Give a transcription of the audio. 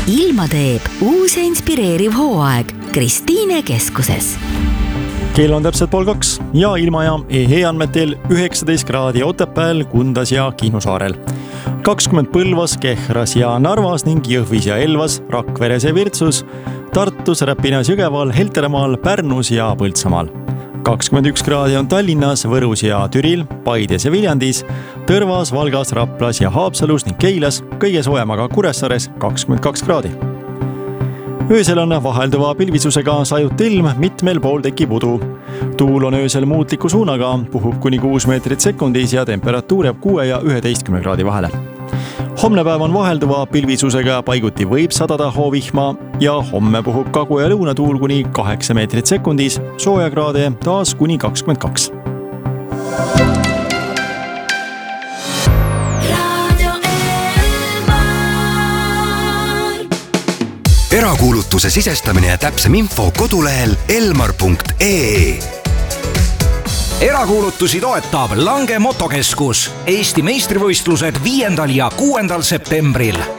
ilma teeb uus ja inspireeriv hooaeg Kristiine keskuses. Kell on täpselt 1:30 ja ilmaja e-andmetel 19 kraadi Otepääl, Kundas ja Kihnu saarel. 20 Põlvas, Kehras ja Narvas ning Jõhvis ja Elvas, Rakveres ja Virtsus, Tartus, Räpinas, Jõgeval, Helteremaal, Pärnus ja Põltsamaal. 21 kraadi on Tallinnas, Võrus ja Türil, Paides ja Viljandis, Tõrvas, Valgas, Raplas ja Haapsalus ning Keilas, kõige soojem aga Kuressaares 22 kraadi. Öösel on vahelduva pilvisusega sajut ilm, mitmel pool tekib udu. Tuul on öösel muutliku suunaga, puhub kuni 6 meetrit sekundis ja temperatuur jääb 6 ja 11 kraadi vahele. Homne päev on vahelduva pilvisusega, paiguti võib sadada hoovihma ja homme puhub kagu- ja lõunatuul kuni 8 meetrit sekundis, sooja kraade taas kuni 22. Erakuulutuse sisestamine ja täpsem info kodulehel elmar.ee. Erakuulutusi toetab Lange motokeskus. Eesti meistrivõistlused 5. ja 6. septembril.